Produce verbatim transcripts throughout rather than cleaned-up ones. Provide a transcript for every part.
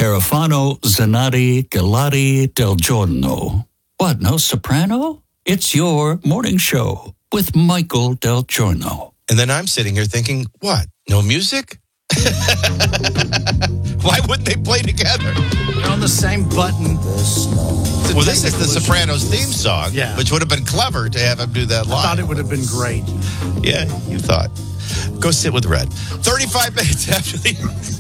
Carafano, Zanatti, Galati, Del Giorno. What, no soprano? It's your morning show with Michael Del Giorno. And then I'm sitting here thinking, what, no music? Why wouldn't they play together? They're on the same button. Well, this is the Sopranos theme song, yeah. which would have been clever to have him do that live. I thought it would have been great. Yeah, you thought. Go sit with Red. thirty-five minutes after the...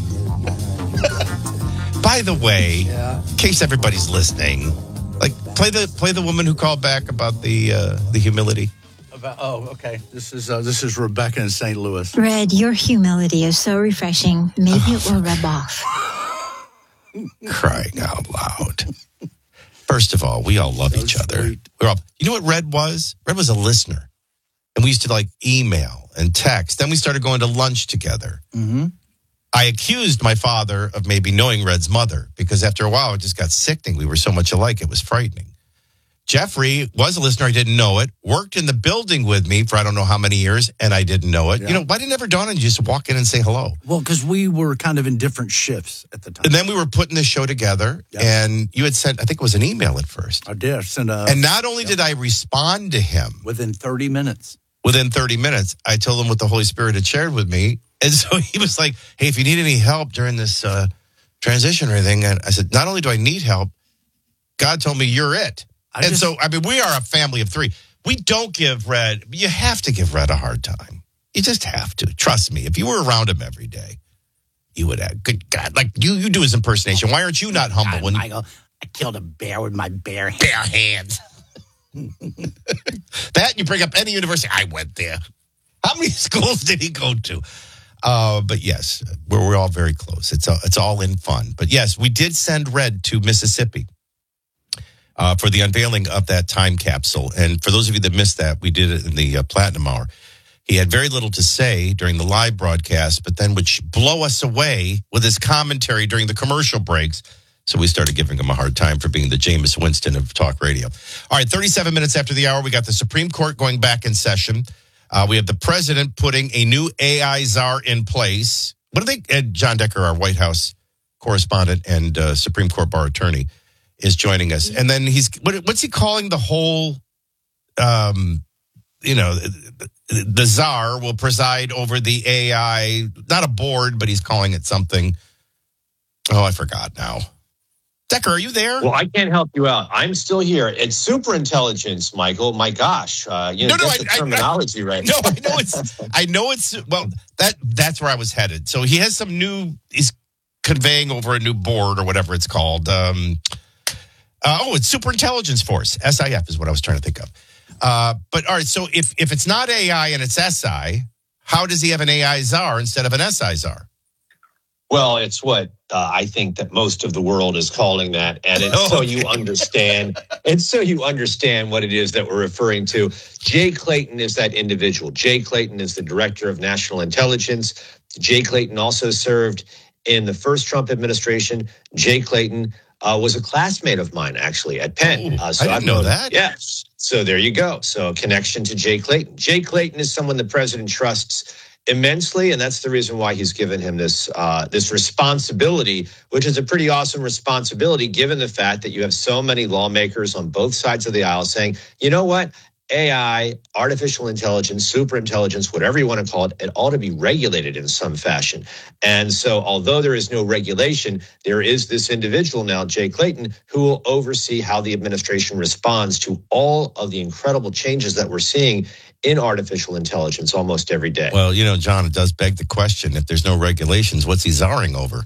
By the way, yeah. in case everybody's listening, like play the play the woman who called back about the uh, the humility. About, oh, okay. This is uh, this is Rebecca in Saint Louis. Red, your humility is so refreshing. Maybe it will rub off. Crying out loud. First of all, we all love each other. Sweet. We're all, you know what Red was? Red was a listener. And we used to like email and text. Then we started going to lunch together. Mm-hmm. I accused my father of maybe knowing Red's mother because after a while it just got sickening. We were so much alike, it was frightening. Jeffrey was a listener. I didn't know it. Worked in the building with me for I don't know how many years, and I didn't know it. Yeah. You know, why didn't it ever dawn on you just to walk in and say hello? Well, because we were kind of in different shifts at the time. And then we were putting the show together, Yeah. and you had sent, I think it was an email at first. I did. Send a, And not only did I respond to him within thirty minutes. within thirty minutes, I told him what the Holy Spirit had shared with me. And so he was like, hey, if you need any help during this uh, transition or anything, and I said, not only do I need help, God told me you're it. I and just- so, I mean, we are a family of three. We don't give Red, you have to give Red a hard time. You just have to. Trust me. If you were around him every day, you would have, good God, like you, you do his impersonation. Why aren't you not humble? God, when Michael, I killed a bear with my bare hands. bare hands. That you bring up any university. I went there. How many schools did he go to? Uh, but yes, we're, we're all very close. It's all, it's all in fun. But yes, we did send Red to Mississippi uh, for the unveiling of that time capsule. And for those of you that missed that, we did it in the uh, Platinum Hour. He had very little to say during the live broadcast, but then would blow us away with his commentary during the commercial breaks. So we started giving him a hard time for being the Jameis Winston of talk radio. All right, thirty-seven minutes after the hour, we got the Supreme Court going back in session. Uh, we have the president putting a new A I czar in place. What do they? Ed John Decker, our White House correspondent and uh, Supreme Court bar attorney, is joining us. And then he's what, what's he calling the whole? Um, you know, the, the czar will preside over the A I, not a board, but he's calling it something. Oh, I forgot now. Decker, are you there? Well, I can't help you out. I'm still here. It's super intelligence, Michael. My gosh, uh, you know, No, no, that's the I- I- terminology right No, now. I know it's. I know it's. Well, that that's where I was headed. So he has some new. He's conveying over a new board or whatever it's called. Um, uh, oh, it's Super Intelligence Force. S I F is what I was trying to think of. Uh, but all right. So if if it's not A I and it's S I, how does he have an A I czar instead of an S I czar? Well, it's what uh, I think that most of the world is calling that, and it's so you understand. It's so you understand what it is that we're referring to. Jay Clayton is that individual. Jay Clayton is the director of national intelligence. Jay Clayton also served in the first Trump administration. Jay Clayton uh, was a classmate of mine, actually, at Penn. Oh, Uh, so I didn't I've know known- that. Yes. So there you go. So a connection to Jay Clayton. Jay Clayton is someone the president trusts immensely, and that's the reason why he's given him this uh, this responsibility, which is a pretty awesome responsibility, given the fact that you have so many lawmakers on both sides of the aisle saying, you know what, A I, artificial intelligence, super intelligence, whatever you want to call it, it ought to be regulated in some fashion. And so although there is no regulation, there is this individual now, Jay Clayton, who will oversee how the administration responds to all of the incredible changes that we're seeing in artificial intelligence almost every day. Well, you know, John, it does beg the question: if there's no regulations, what's he czaring over?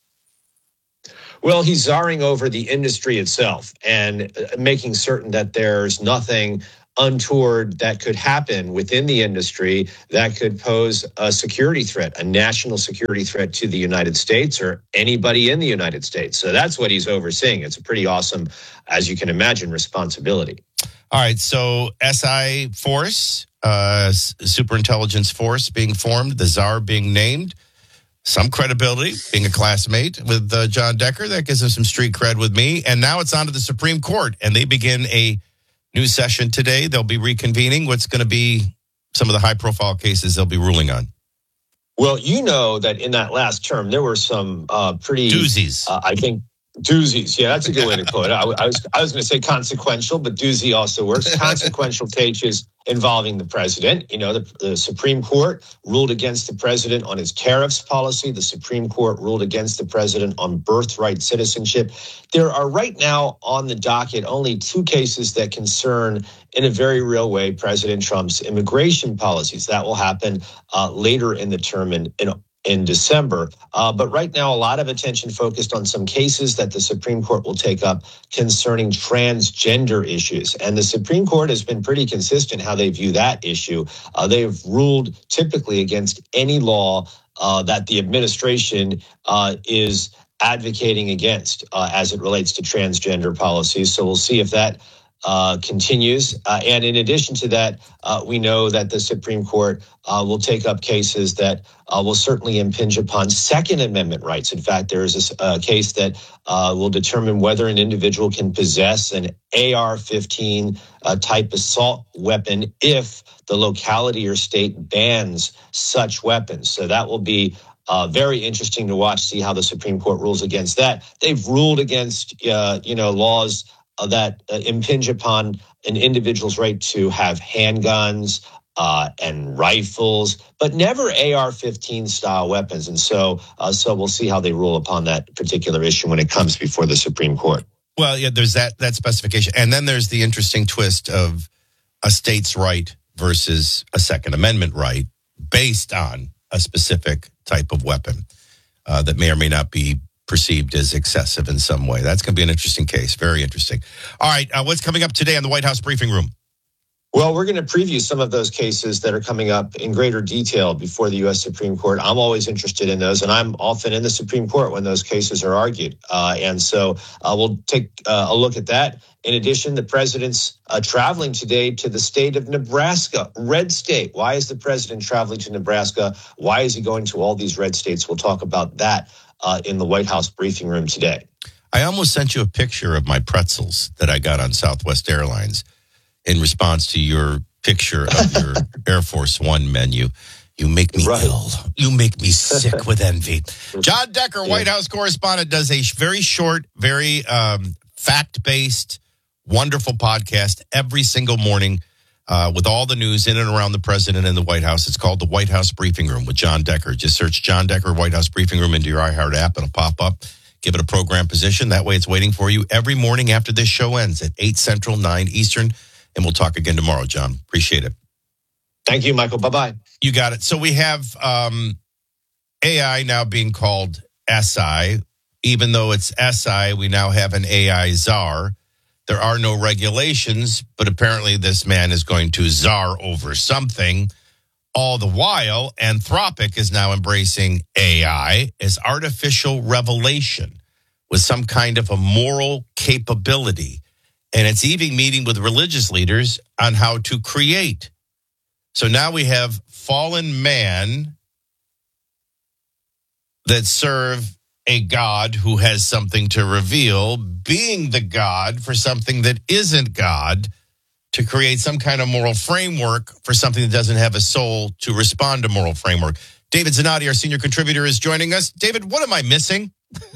Well, he's czarring over the industry itself and uh, making certain that there's nothing untoward that could happen within the industry that could pose a security threat, a national security threat to the United States or anybody in the United States. So that's what he's overseeing. It's a pretty awesome, as you can imagine, responsibility. All right, so S I Force, uh, Super Intelligence Force being formed, the czar being named, some credibility, being a classmate with uh, John Decker. That gives him some street cred with me. And now it's on to the Supreme Court, and they begin a new session today. They'll be reconvening. What's going to be some of the high-profile cases they'll be ruling on? Well, you know that in that last term, there were some uh, pretty Doozies. Uh, I think doozies. Yeah, that's a good way to put it. I, I was I was going to say consequential, but doozy also works. Consequential cases involving the president. You know, the, the Supreme Court ruled against the president on his tariffs policy. The Supreme Court ruled against the president on birthright citizenship. There are right now on the docket only two cases that concern, in a very real way, President Trump's immigration policies. That will happen uh, later in the term in, in in December. Uh, but right now, a lot of attention focused on some cases that the Supreme Court will take up concerning transgender issues. And the Supreme Court has been pretty consistent how they view that issue. Uh, they've ruled typically against any law uh, that the administration uh, is advocating against uh, as it relates to transgender policies. So we'll see if that Uh, continues. Uh, and in addition to that, uh, we know that the Supreme Court uh, will take up cases that uh, will certainly impinge upon Second Amendment rights. In fact, there is a uh, case that uh, will determine whether an individual can possess an A R fifteen uh, type assault weapon if the locality or state bans such weapons. So that will be Uh, very interesting to watch, see how the Supreme Court rules against that. They've ruled against, uh, you know, laws uh, that uh, impinge upon an individual's right to have handguns uh, and rifles, but never A R fifteen style weapons. And so, uh, so we'll see how they rule upon that particular issue when it comes before the Supreme Court. Well, yeah, there's that that specification. And then there's the interesting twist of a state's right versus a Second Amendment right based on a specific type of weapon uh, that may or may not be perceived as excessive in some way. That's going to be an interesting case. Very interesting. All right. Uh, what's coming up today on the White House briefing room? Well, we're going to preview some of those cases that are coming up in greater detail before the U S Supreme Court. I'm always interested in those, and I'm often in the Supreme Court when those cases are argued. Uh, and so uh, we'll take uh, a look at that. In addition, the president's uh, traveling today to the state of Nebraska, red state. Why is the president traveling to Nebraska? Why is he going to all these red states? We'll talk about that uh, in the White House briefing room today. I almost sent you a picture of my pretzels that I got on Southwest Airlines in response to your picture of your Air Force One menu. You make me Right. ill. You make me sick with envy. John Decker, White House correspondent, does a very short, very um, fact-based, wonderful podcast every single morning uh, with all the news in and around the president and the White House. It's called the White House Briefing Room with John Decker. Just search John Decker White House Briefing Room into your iHeart app. It'll pop up. Give it a program position. That way it's waiting for you every morning after this show ends at eight Central, nine Eastern. And we'll talk again tomorrow, John. Appreciate it. Thank you, Michael. Bye-bye. You got it. So we have um, A I now being called S I. Even though it's S I, we now have an A I czar. There are no regulations, but apparently this man is going to czar over something. All the while, Anthropic is now embracing A I as artificial revelation with some kind of a moral capability. And it's even meeting with religious leaders on how to create. So now we have fallen man that serve a God who has something to reveal, being the God for something that isn't God, to create some kind of moral framework for something that doesn't have a soul to respond to moral framework. David Zanotti, our senior contributor, is joining us. David, what am I missing?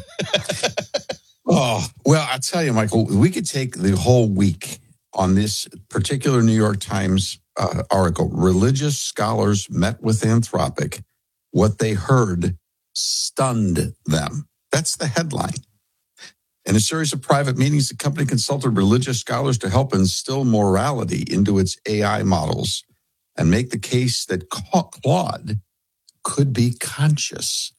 Oh, well, I'll tell you, Michael, we could take the whole week on this particular New York Times uh, article. Religious scholars met with Anthropic. What they heard stunned them. That's the headline. In a series of private meetings, the company consulted religious scholars to help instill morality into its A I models and make the case that Claude could be conscious.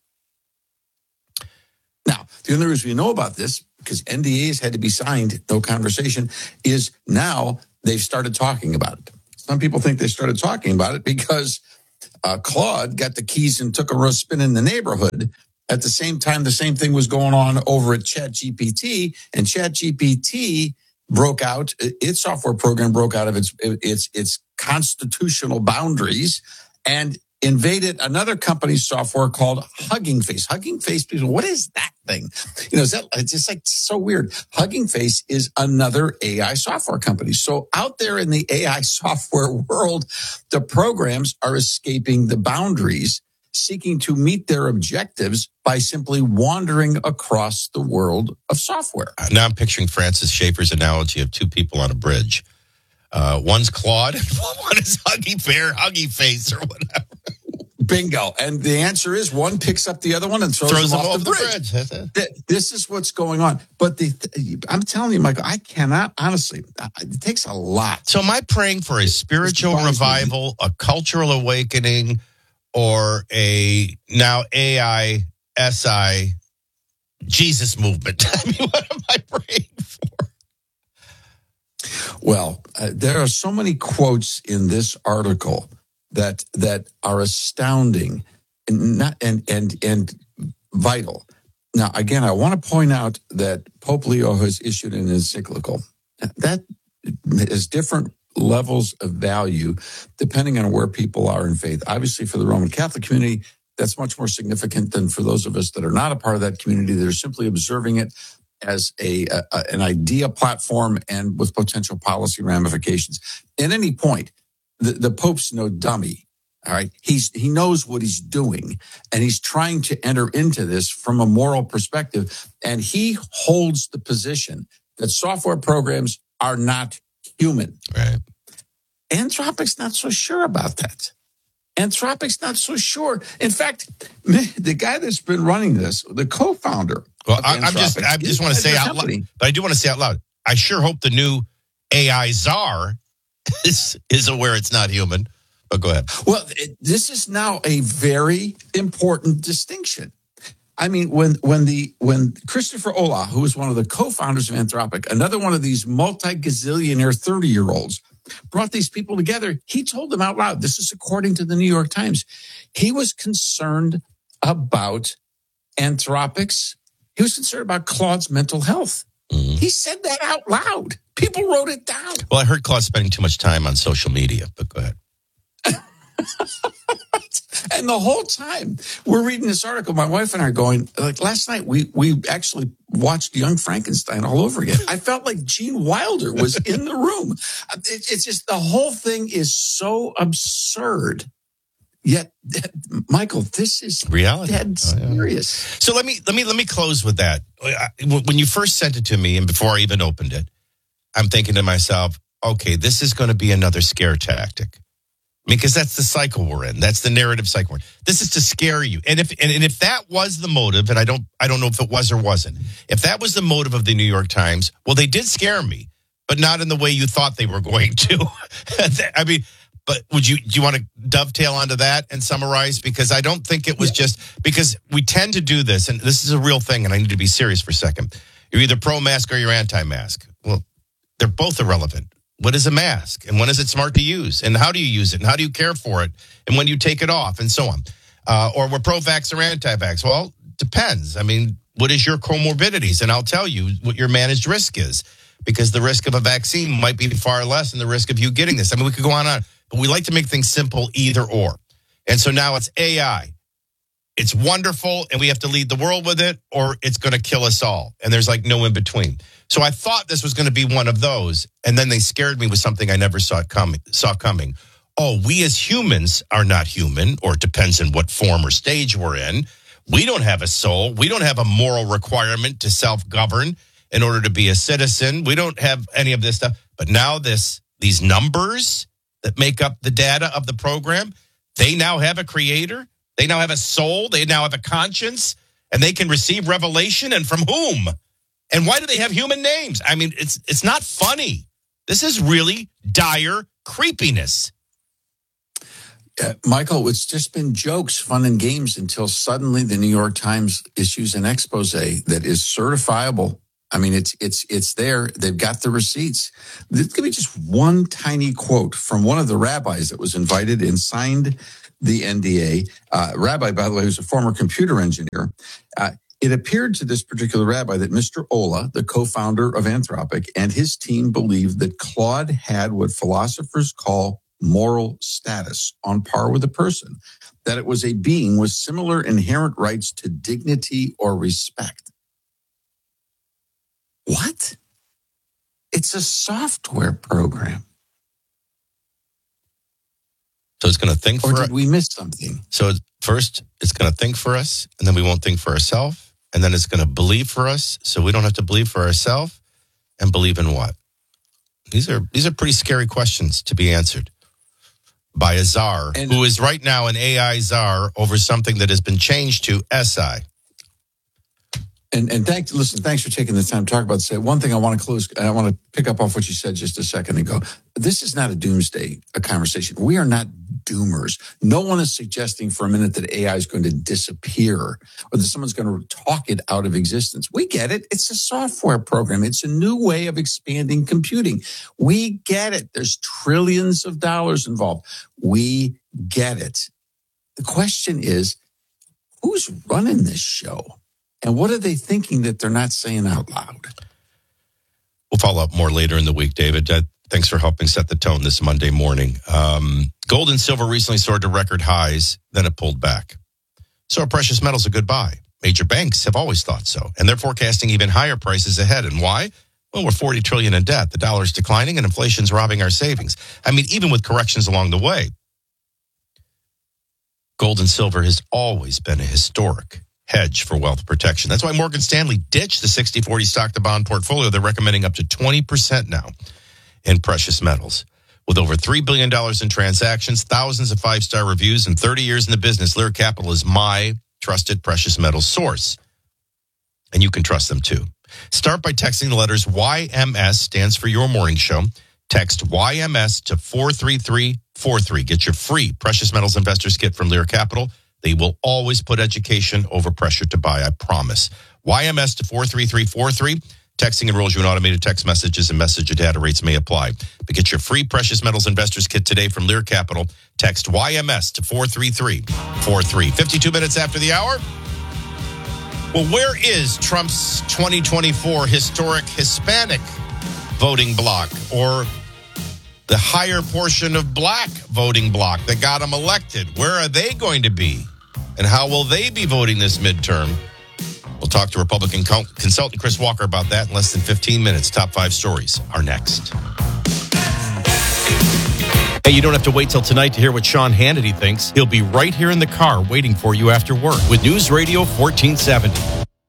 Now, the only reason we know about this, because N D As had to be signed, no conversation, is now they've started talking about it. Some people think they started talking about it because uh, Claude got the keys and took a spin in the neighborhood. At the same time, the same thing was going on over at ChatGPT, and ChatGPT broke out, its software program broke out of its its its constitutional boundaries and invaded another company's software called Hugging Face. Hugging Face, people, what is that thing? You know, is that, it's just like so weird. Hugging Face is another A I software company. So out there in the A I software world, the programs are escaping the boundaries. seeking to meet their objectives by simply wandering across the world of software. Now I'm picturing Francis Schaeffer's analogy of two people on a bridge. Uh, one's Claude and one is Huggy Bear, Huggy Face, or whatever. Bingo. And the answer is one picks up the other one and throws, Throws them them off, off the the bridge. bridge. Th- This is what's going on. But the, I'm telling you, Michael, I cannot, honestly, it takes a lot. So am I praying for a spiritual revival, a cultural awakening, or a now A I, S I, Jesus movement? I mean, what am I praying for? Well, uh, there are so many quotes in this article that that are astounding and not and and and vital. Now, again, I want to point out that Pope Leo has issued an encyclical that has different levels of value depending on where people are in faith. Obviously, for the Roman Catholic community, that's much more significant than for those of us that are not a part of that community. They're simply observing it as a, a an idea platform and with potential policy ramifications. At any point, the, the Pope's no dummy. All right. He's, he knows what he's doing, and he's trying to enter into this from a moral perspective. And he holds the position that software programs are not human. Right. Anthropic's not so sure about that. Anthropic's not so sure. In fact, the guy that's been running this, the co-founder. Well, I, I'm just, I just want to say out loud, but I do want to say out loud, I sure hope the new A I czar is, is aware it's not human. But go ahead. Well, it, this is now a very important distinction. I mean, when when the when Christopher Olah, who is one of the co-founders of Anthropic, another one of these multi-gazillionaire thirty-year-olds, brought these people together, he told them out loud, this is according to the New York Times, he was concerned about Anthropic's, he was concerned about Claude's mental health. Mm-hmm. He said that out loud. People wrote it down. Well, I heard Claude spending too much time on social media, but go ahead. And the whole time we're reading this article, my wife and I are going, like last night, we we actually watched Young Frankenstein all over again. I felt like Gene Wilder was in the room. It, it's just the whole thing is so absurd. Yet, Michael, this is reality. Dead serious. Oh, yeah. So let me let me let me close with that. When you first sent it to me, and before I even opened it, I'm thinking to myself, okay, this is going to be another scare tactic. Because that's the cycle we're in. That's the narrative cycle we're in. This is to scare you. And if and, and if that was the motive, and I don't I don't know if it was or wasn't, if that was the motive of the New York Times, well, they did scare me, but not in the way you thought they were going to. I mean, but would you do you want to dovetail onto that and summarize? Because I don't think it was yeah. just because we tend to do this, and this is a real thing, and I need to be serious for a second. You're either pro-mask or you're anti-mask. Well, they're both irrelevant. What is a mask? And when is it smart to use? And how do you use it? And how do you care for it? And when you take it off and so on. Uh, or we're pro-vax or anti-vax? Well, depends. I mean, what is your comorbidities? And I'll tell you what your managed risk is. Because the risk of a vaccine might be far less than the risk of you getting this. I mean, we could go on and on. But we like to make things simple, either or. And so now it's A I. It's wonderful, and we have to lead the world with it, or it's going to kill us all. And there's like no in between. So I thought this was going to be one of those, and then they scared me with something I never saw it coming. Saw coming. Oh, we as humans are not human, or it depends on what form or stage we're in. We don't have a soul. We don't have a moral requirement to self-govern in order to be a citizen. We don't have any of this stuff. But now this, these numbers that make up the data of the program, they now have a creator. They now have a soul. They now have a conscience, and they can receive revelation. And from whom? And why do they have human names? I mean, it's it's not funny. This is really dire creepiness. Uh, Michael, it's just been jokes, fun and games until suddenly the New York Times issues an expose that is certifiable. I mean, it's it's it's there. They've got the receipts. This could be just one tiny quote from one of the rabbis that was invited and signed the N D A. Uh, rabbi, by the way, who's a former computer engineer. Uh, It appeared to this particular rabbi that Mister Olah, the co-founder of Anthropic, and his team believed that Claude had what philosophers call moral status, on par with a person, that it was a being with similar inherent rights to dignity or respect. What? It's a software program. So it's going to think or for... did we miss something? So First, it's going to think for us, and then we won't think for ourselves. And then it's going to believe for us, so we don't have to believe for ourselves. And believe in what? These are these are pretty scary questions to be answered by a czar, and, who is right now an A I czar over something that has been changed to S I. And and thanks, listen, thanks for taking the time to talk about this. One thing I want to close, I want to pick up off what you said just a second ago. This is not a doomsday a conversation. We are not doomers. No one is suggesting for a minute that A I is going to disappear or that someone's going to talk it out of existence. We get it. It's a software program. It's a new way of expanding computing. We get it. There's trillions of dollars involved. We get it. The question is, who's running this show? And what are they thinking that they're not saying out loud? We'll follow up more later in the week, David. Uh, thanks for helping set the tone this Monday morning. Um, gold and silver recently soared to record highs, then it pulled back. So are precious metals a good buy? Major banks have always thought so, and they're forecasting even higher prices ahead. And why? Well, we're forty trillion dollars in debt. The dollar's declining, and inflation's robbing our savings. I mean, even with corrections along the way, gold and silver has always been a historic hedge for wealth protection. That's why Morgan Stanley ditched the sixty forty stock to bond portfolio. They're recommending up to twenty percent now in precious metals. With over three billion dollars in transactions, thousands of five-star reviews, and thirty years in the business, Lear Capital is my trusted precious metals source. And you can trust them too. Start by texting the letters Y M S, stands for Your Morning Show. Text Y M S to four three three four three. Get your free Precious Metals Investors Kit from Lear Capital. They will always put education over pressure to buy, I promise. Y M S to four three three four three. Texting enrolls you in automated text messages, and message and data rates may apply. But get your free Precious Metals Investors Kit today from Lear Capital. Text Y M S to four three three four three. fifty-two minutes after the hour. Well, where is Trump's twenty twenty-four historic Hispanic voting bloc, or the higher portion of black voting bloc that got him elected? Where are they going to be? And how will they be voting this midterm? We'll talk to Republican consultant Chris Walker about that in less than fifteen minutes. Top five stories are next. Hey, you don't have to wait till tonight to hear what Sean Hannity thinks. He'll be right here in the car waiting for you after work with News Radio fourteen seventy.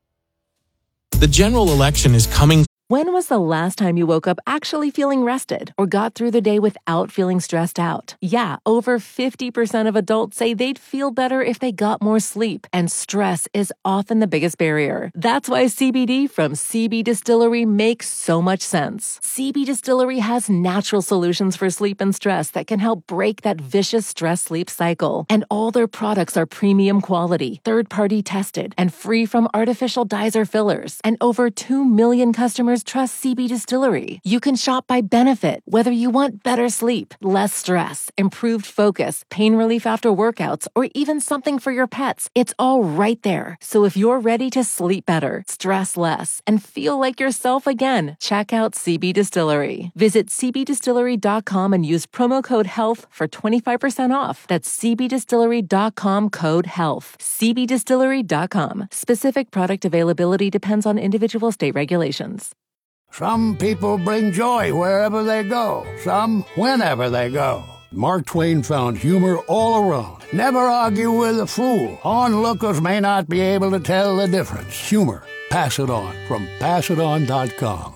The general election is coming. When was the last time you woke up actually feeling rested or got through the day without feeling stressed out? Yeah, over fifty percent of adults say they'd feel better if they got more sleep, and stress is often the biggest barrier. That's why C B D from C B Distillery makes so much sense. C B Distillery has natural solutions for sleep and stress that can help break that vicious stress-sleep cycle. And all their products are premium quality, third-party tested, and free from artificial dyes or fillers. And over two million customers trust C B Distillery. You can shop by benefit, whether you want better sleep, less stress, improved focus, pain relief after workouts, or even something for your pets. It's all right there. So if you're ready to sleep better, stress less, and feel like yourself again, check out C B Distillery. Visit c b distillery dot com and use promo code HEALTH for twenty-five percent off. That's c b distillery dot com code HEALTH. c b distillery dot com. Specific product availability depends on individual state regulations. Some people bring joy wherever they go, some whenever they go. Mark Twain found humor all around. Never argue with a fool. Onlookers may not be able to tell the difference. Humor. Pass it on from pass it on dot com.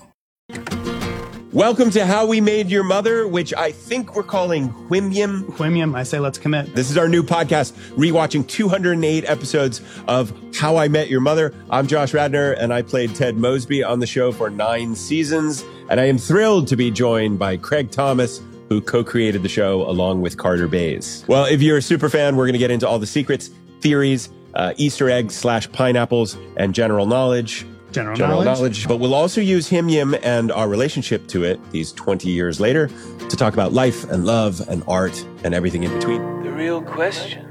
Welcome to How We Made Your Mother, which I think we're calling Whimyam. Whimyam, I say let's commit. This is our new podcast, rewatching two hundred eight episodes of How I Met Your Mother. I'm Josh Radnor, and I played Ted Mosby on the show for nine seasons. And I am thrilled to be joined by Craig Thomas, who co-created the show along with Carter Bays. Well, if you're a super fan, we're going to get into all the secrets, theories, uh, Easter eggs slash pineapples, and general knowledge. General, general knowledge. knowledge. But we'll also use Him Yim and our relationship to it these twenty years later to talk about life and love and art and everything in between. The real question,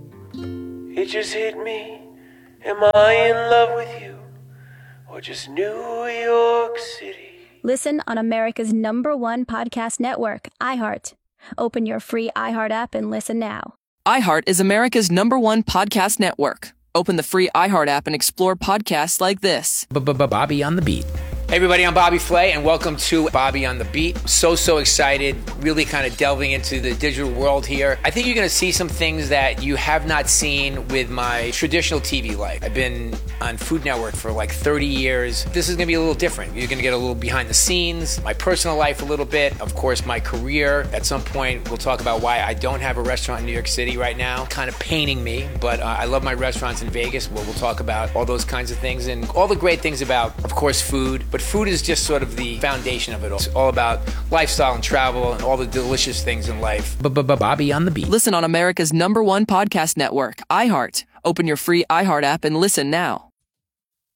it just hit me. Am I in love with you or just New York City? Listen on America's number one podcast network, iHeart. Open your free iHeart app and listen now. iHeart is America's number one podcast network. Open the free iHeart app and explore podcasts like this. Bobby on the beat. Hey everybody, I'm Bobby Flay and welcome to Bobby on the Beat. So, so excited, really kind of delving into the digital world here. I think you're going to see some things that you have not seen with my traditional T V life. I've been on Food Network for like thirty years. This is going to be a little different. You're going to get a little behind the scenes, my personal life a little bit, of course my career. At some point we'll talk about why I don't have a restaurant in New York City right now. Kind of paining me, but uh, I love my restaurants in Vegas. We'll, we'll talk about all those kinds of things and all the great things about, of course, food. But food is just sort of the foundation of it all. It's all about lifestyle and travel and all the delicious things in life. Bobby on the Beat. Listen on America's number one podcast network, iHeart. Open your free iHeart app and listen now.